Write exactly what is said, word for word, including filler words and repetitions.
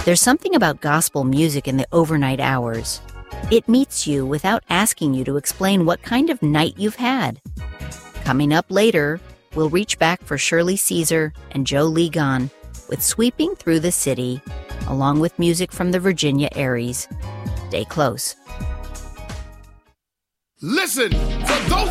There's something about gospel music in the overnight hours. It meets you without asking you to explain what kind of night you've had. Coming up later, we'll reach back for Shirley Caesar and Joe Ligon with Sweeping Through the City, along with music from the Virginia Aries. Stay close. Listen, for those